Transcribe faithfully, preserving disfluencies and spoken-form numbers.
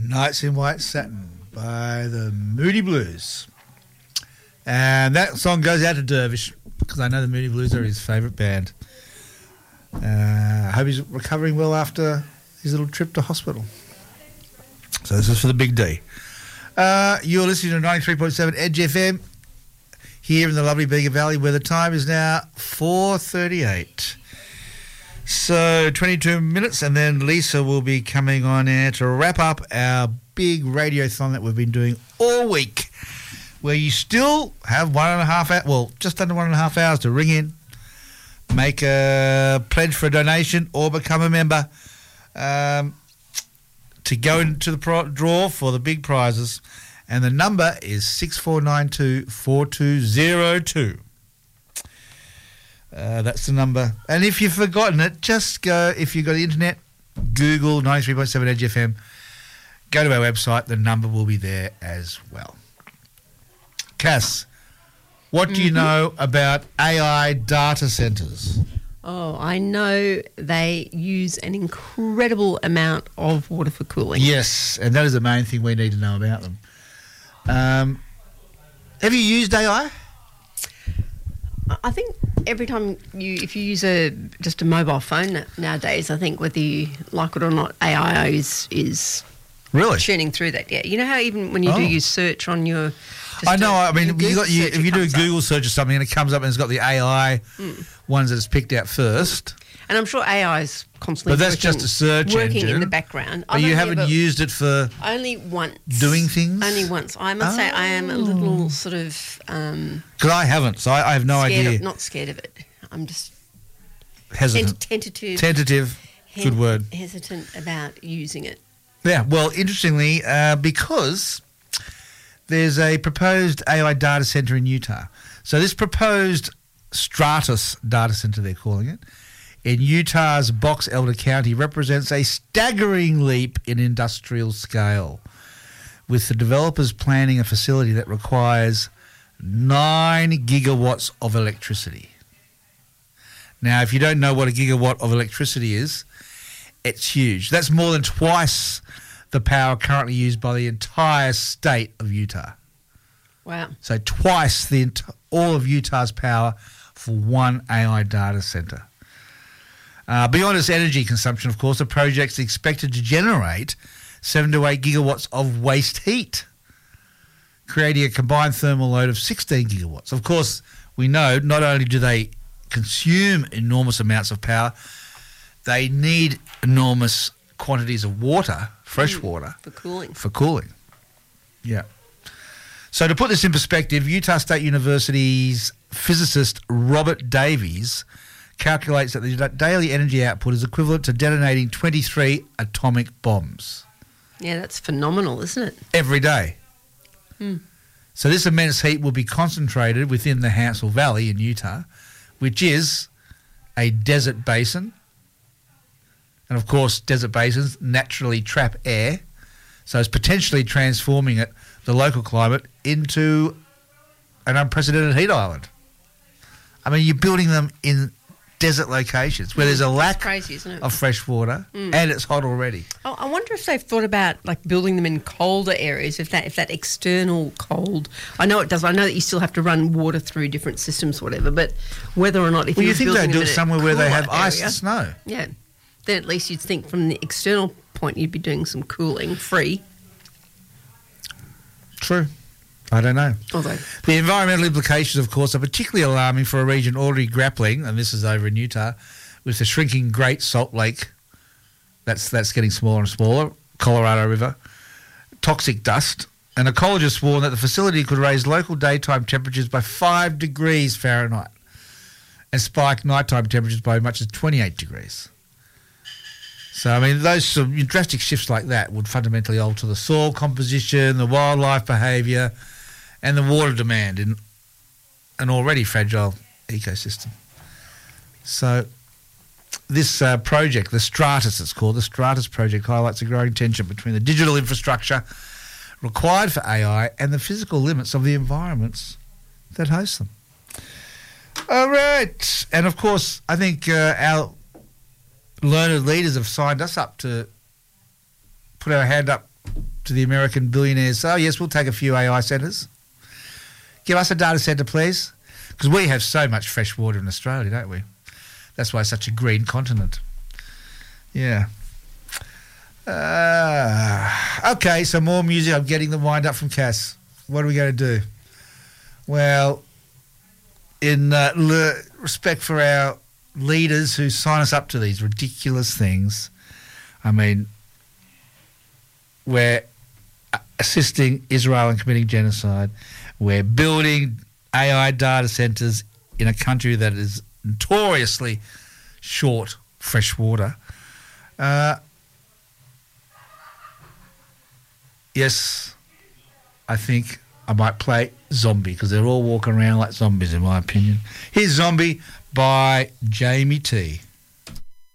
Nights in White Satin by the Moody Blues. And that song goes out to Dervish because I know the Moody Blues are his favourite band. Uh, I hope he's recovering well after his little trip to hospital. So this is for the Big D. Uh, you're listening to ninety-three point seven Edge F M here in the lovely Bega Valley, where the time is now four thirty-eight. So twenty-two minutes, and then Lisa will be coming on air to wrap up our big radiothon that we've been doing all week, where you still have one and a half hours, well, just under one and a half hours to ring in, make a pledge for a donation, or become a member um, to go into the pro- draw for the big prizes. And the number is six four nine two, four two zero two. Uh, that's the number. And if you've forgotten it, just go, if you've got the internet, Google ninety-three point seven Edge F M, go to our website, the number will be there as well. Cass, what do mm-hmm. you know about A I data centres? Oh, I know they use an incredible amount of water for cooling. Yes, and that is the main thing we need to know about them. Um, have you used A I? I think every time you, if you use a just a mobile phone nowadays, I think whether you like it or not, A I is is really churning through that. Yeah, you know how even when you oh. do your search on your, just I know. A, I mean, you got you, search, if you do a Google up. search or something, and it comes up and it's got the A I mm. ones that it's picked out first. And I'm sure A I is constantly but that's working, just a search working engine. in the background. But you haven't used it for only once doing things. Only once. I must oh. say I am a little sort of um, because I haven't, so I, I have no idea. Of, not scared of it. I'm just hesitant, tentative, tentative. He- good word. Hesitant about using it. Yeah. Well, interestingly, uh, because there's a proposed A I data center in Utah. So this proposed Stratus data center, they're calling it, in Utah's Box Elder County represents a staggering leap in industrial scale, with the developers planning a facility that requires nine gigawatts of electricity. Now, if you don't know what a gigawatt of electricity is, it's huge. That's more than twice the power currently used by the entire state of Utah. Wow. So twice the ent- all of Utah's power for one A I data center. Uh, beyond its energy consumption, of course, the project's expected to generate seven to eight gigawatts of waste heat, creating a combined thermal load of sixteen gigawatts. Of course, we know not only do they consume enormous amounts of power, they need enormous quantities of water, fresh mm, water. For cooling. For cooling, yeah. So to put this in perspective, Utah State University's physicist Robert Davies calculates that the daily energy output is equivalent to detonating twenty-three atomic bombs. Yeah, that's phenomenal, isn't it? Every day. Hmm. So this immense heat will be concentrated within the Hansel Valley in Utah, which is a desert basin. And, of course, desert basins naturally trap air, so it's potentially transforming it, the local climate, into an unprecedented heat island. I mean, you're building them in desert locations where there's a lack crazy, isn't it? of fresh water mm. and it's hot already. Oh, I wonder if they've thought about like building them in colder areas, if that if that external cold, I know it does, I know that you still have to run water through different systems or whatever, but whether or not if well, you you think they'd do it somewhere where they have area, ice and snow. Yeah, then at least you'd think from the external point you'd be doing some cooling free. True. I don't know. Although the environmental implications, of course, are particularly alarming for a region already grappling, and this is over in Utah, with the shrinking Great Salt Lake. That's that's getting smaller and smaller. Colorado River, toxic dust, and ecologists warn that the facility could raise local daytime temperatures by five degrees Fahrenheit, and spike nighttime temperatures by as much as twenty-eight degrees. So, I mean, those sort of drastic shifts like that would fundamentally alter the soil composition, the wildlife behaviour, and the water demand in an already fragile ecosystem. So this uh, project, the Stratus it's called, the Stratus project highlights a growing tension between the digital infrastructure required for A I and the physical limits of the environments that host them. All right. And, of course, I think uh, our learned leaders have signed us up to put our hand up to the American billionaires, oh, yes, we'll take a few A I centres. Give us a data centre, please. Because we have so much fresh water in Australia, don't we? That's why it's such a green continent. Yeah. Uh, okay, so more music. I'm getting the wind up from Cass. What are we going to do? Well, in uh, le- respect for our leaders who sign us up to these ridiculous things, I mean, we're assisting Israel in committing genocide. We're building A I data centres in a country that is notoriously short fresh water. Uh, yes, I think I might play Zombie because they're all walking around like zombies, in my opinion. Here's Zombie by Jamie T.